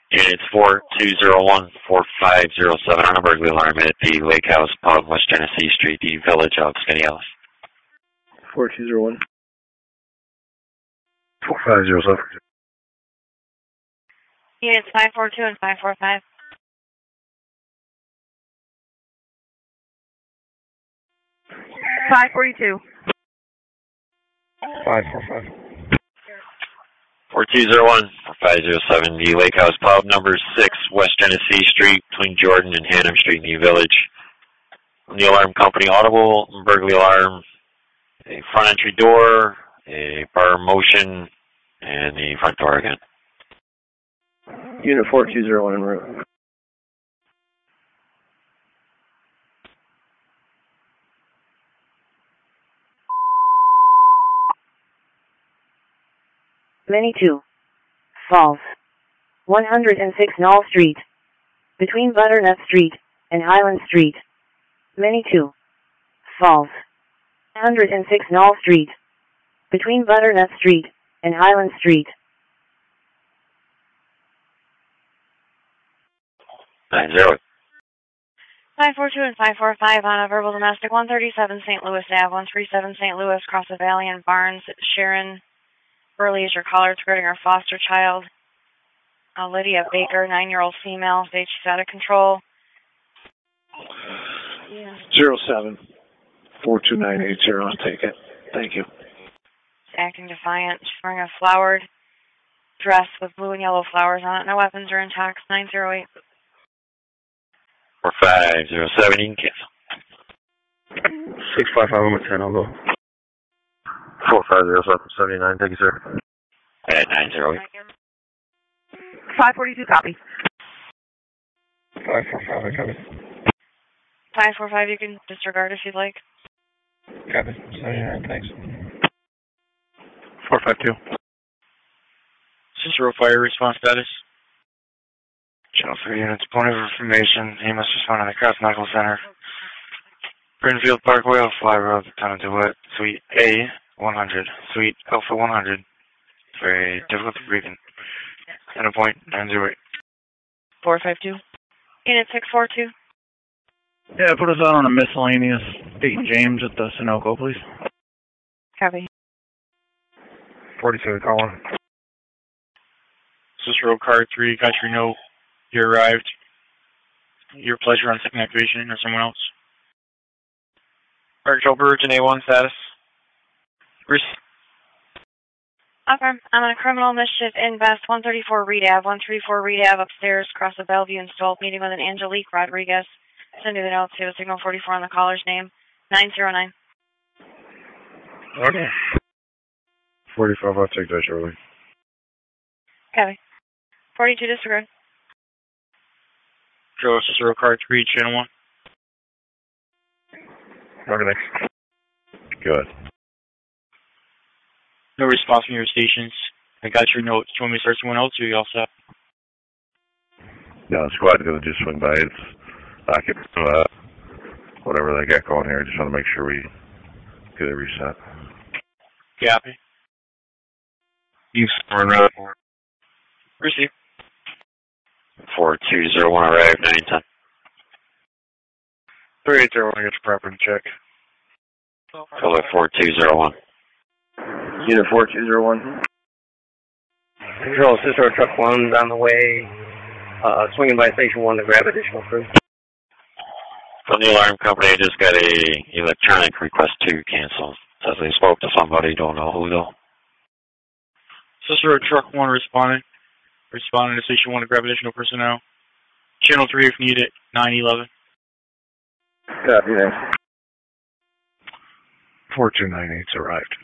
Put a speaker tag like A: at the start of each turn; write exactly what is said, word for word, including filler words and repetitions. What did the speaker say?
A: Units four two zero one, four five zero seven on a burglary alarm at the Lake House Pub, West Genesee Street, the Village of Skaneateles.
B: four two zero one. four five zero seven.
C: Units five four two and five four five. five forty-two.
B: five four five.
A: four two zero one, four five zero seven, the Lake House Pub, number six, West Genesee Street, between Jordan and Hannum Street in the Village. The alarm company audible, burglary alarm, a front entry door, a bar motion, and the front door again.
B: Unit four two zero one en route.
C: Many two. Falls. one hundred six Knoll Street. Between Butternut Street and Highland Street. Many two. Falls. one hundred six Knoll Street. Between Butternut Street and Highland Street.
A: nine zero.
C: five four two and five four five on a verbal domestic, one thirty-seven Saint Louis Avenue, one thirty-seven Saint Louis, across the valley and Barnes. Sharon Burley is your caller. It's regarding her foster child, uh, Lydia Baker, nine-year-old female. State she's out of control. Yeah.
B: zero seven four two nine eight zero. I'll take it. Thank you.
C: She's acting defiant. She's wearing a flowered dress with blue and yellow flowers on it. No weapons are intact. nine zero eight.
A: four five zero seven, you can cancel.
B: six five five, I'm at ten, I'll go. four five zero seven seven nine, thank you, sir.
A: At nine zero eight.
C: five forty-two, copy.
B: five four five, I got it.
C: five four five, you can disregard if you'd like.
B: Got it, seventy-nine, thanks. four five two.
D: Cicero fire response status.
B: Channel three units, point of information. He must respond to the Cross Medical Center. Brinfield Parkway, Fly Road, Lieutenant DeWitt, Suite A, one hundred. Suite Alpha one hundred. Very difficult to breathe in. Center point, nine zero eight.
C: four five two. Unit six four two.
E: Yeah, put us out on a miscellaneous Saint James at the Sunoco, please.
C: Copy.
B: forty-two, calling.
D: Cicero car three, got your note. You arrived. Your pleasure on second activation or someone else. October Virgin A one status. Risk.
C: Affirm. I'm on a criminal mischief invest, one thirty-four Reed Ave, one thirty-four Reed Ave upstairs, across the Bellevue installed, meeting with an Angelique Rodriguez. Send you the notes, you have a signal forty-four on the caller's name. nine zero nine.
B: Okay. forty-five, I'll take that shortly.
C: Copy. forty-two disregard.
D: Joe Cicero car three, channel one.
B: Okay, next. Good.
D: No response from your stations. I got your notes. Do you want me to start someone else or are you all set?
B: Yeah, the squad's gonna just swing by. It's I can uh, whatever they got going here. Just want to make sure we get it reset.
D: Copy.
B: You run around.
D: Receive.
A: four two zero one arrive, nine ten.
B: three eight zero one, get your property check.
A: Color four two zero one.
B: Unit four two zero one.
F: Control, Cicero truck one's on the way, uh, swinging by station one to grab additional crew.
A: From the alarm company, I just got a electronic request to cancel. Says they spoke to somebody, don't know who though.
D: Cicero truck one responding. Responding to station one to grab additional personnel. Channel three if needed, nine eleven.
B: Copy, thanks. four two nine eight's arrived.